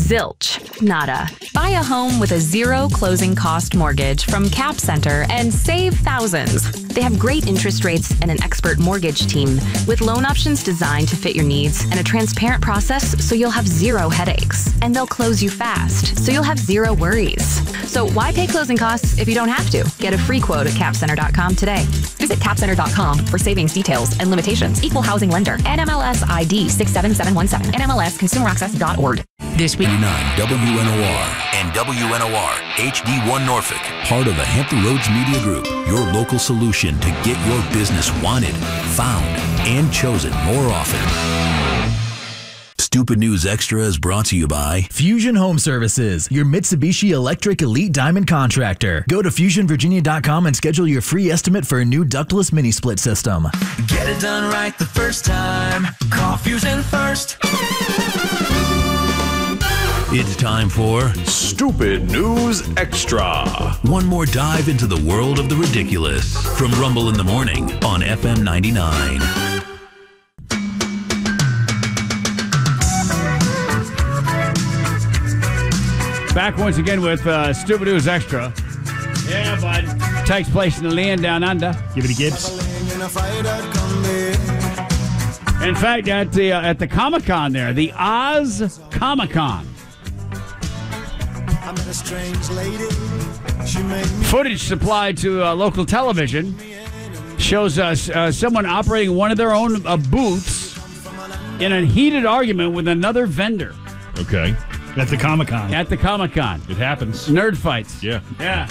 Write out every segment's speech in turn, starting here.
Zilch. Nada. Buy a home with a zero closing cost mortgage from Cap Center and save thousands. They have great interest rates and an expert mortgage team with loan options designed to fit your needs and a transparent process so you'll have zero headaches. And they'll close you fast so you'll have zero worries. So why pay closing costs if you don't have to? Get a free quote at capcenter.com today. Visit capcenter.com for savings details and limitations. Equal housing lender. NMLS ID 67717. NMLSconsumeraccess.org. This week, 9 WNOR and WNOR HD1 Norfolk, part of the Hampton Roads Media Group, your local solution to get your business wanted, found, and chosen more often. Stupid News Extra is brought to you by Fusion Home Services, your Mitsubishi Electric Elite Diamond contractor. Go to FusionVirginia.com and schedule your free estimate for a new ductless mini split system. Get it done right the first time. Call Fusion first. It's time for Stupid News Extra. one more dive into the world of the ridiculous from Rumble in the Morning on FM 99. Back once again with Stupid News Extra. Yeah, bud. Takes place in the land down under. Give it a Gibbs. In fact, at the Comic-Con there, the Oz Comic-Con. Footage supplied to local television shows us someone operating one of their own booths in a heated argument with another vendor. Okay. At the Comic-Con. At the Comic-Con. It happens. Nerd fights. Yeah. Yeah.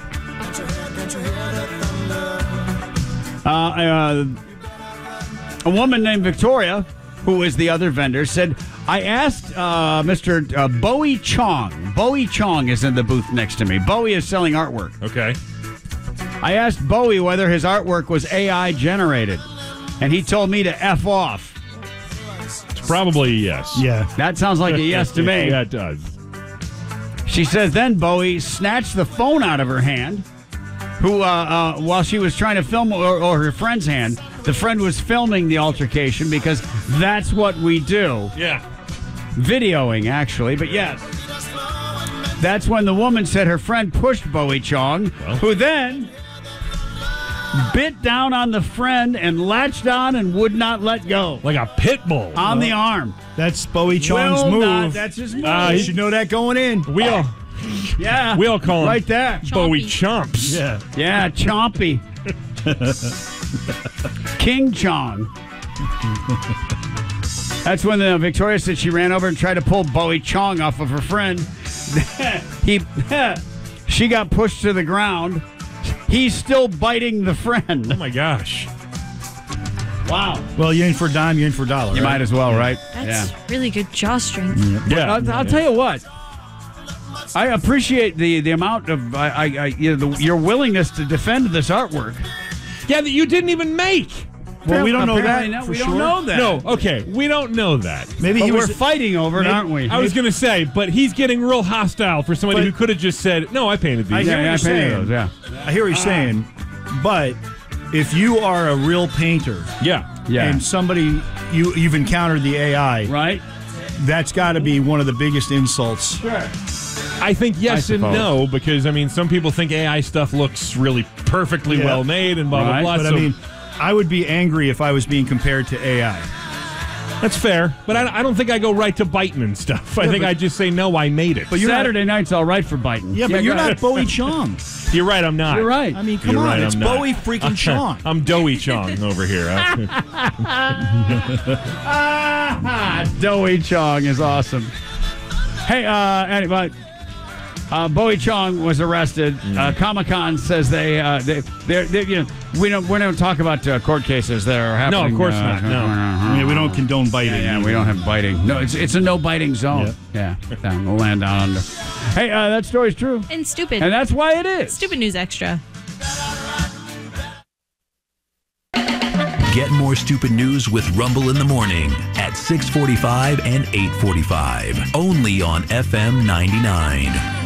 A woman named Victoria, who is the other vendor, said, I asked Mr. Bowie Chong. Bowie Chong is in the booth next to me. Bowie is selling artwork. Okay. I asked Bowie whether his artwork was AI generated, and he told me to F off. It's probably a yes. Yeah. That sounds like a yes to me. Yeah, it does. She says then Bowie snatched the phone out of her hand, who, while she was trying to film, or her friend's hand, the friend was filming the altercation because that's what we do. Yeah. Videoing, actually, but yes. That's when the woman said her friend pushed Bowie Chong, who then bit down on the friend and latched on and would not let go. Like a pit bull. On the arm. That's Bowie Chong's Will move. not, that's his move. You should know that going in. We all call him right there. Bowie Chomps. Yeah. Yeah, Chompy. King Chong. That's when Victoria said she ran over and tried to pull Bowie Chong off of her friend. She got pushed to the ground. He's still biting the friend. Oh, my gosh. Wow. Well, you're in for a dime, you're in for a dollar. You might as well, right? That's really good jaw strength. Yeah. I'll tell you what. I appreciate the amount of your willingness to defend this artwork. Yeah, that you didn't even make. Well, we don't know that. No, for we sure. don't know that. No, okay. We don't know that. Maybe But he we're was fighting over it, aren't we? I was going to say, but he's getting real hostile for somebody who could have just said, no, I painted these. I hear what you're I painted saying. those, yeah. I hear what you're saying, but if you are a real painter, Yeah. and somebody you've encountered the AI, Right? that's got to be one of the biggest insults. Sure. I think yes I and suppose. no, because, I mean, some people think AI stuff looks really perfectly Yeah. well made and blah, Right. blah, blah. But so I mean, I would be angry if I was being compared to AI. that's fair. But I don't think I go right to biting and stuff. I think I just say, no, I made it. But Saturday night's all right for biting. Yeah, but you're go not ahead. Bowie Chong. You're right, I'm not. You're right. I mean, come You're on, right, it's I'm not. Bowie freaking Chong. I'm Doughy Chong over here. Bowie Chong is awesome. Hey, anyway, Bowie Chong was arrested. Comic-Con says they're we don't talk about court cases that are happening. No, of course not. No. I mean, we don't condone biting. Yeah, we don't have biting. No, it's a no biting zone. Yeah, down the land down under. Hey, that story's true, And stupid. and that's why it is. Stupid News Extra. Get more stupid news with Rumble in the Morning at 6:45 and 8:45. Only on FM 99.